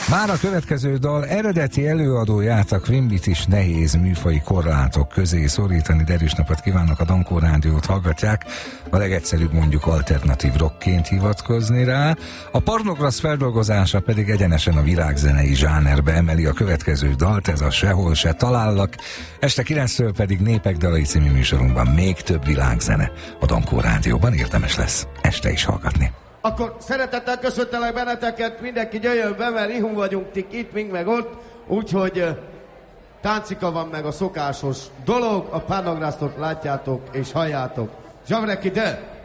Már a következő dal eredeti előadóját Quimbit is nehéz műfai korlátok közé szorítani. Derűs napot kívánok, a Dankó Rádiót hallgatják. A legegyszerűbb mondjuk alternatív rockként hivatkozni rá. A Pornogrász feldolgozása pedig egyenesen a világzenei zsánerbe emeli a következő dalt, ez a Sehol se talállak. Este 9-től pedig Népek dalai című műsorunkban még több világzene. A Dankó Rádióban érdemes lesz este is hallgatni. Akkor szeretettel köszöntelek benneteket, mindenki jöjjön be, mert ihun vagyunk tik itt, mink meg ott, úgyhogy táncika van meg a szokásos dolog, a Pornographot látjátok és halljátok. Zsavreki de!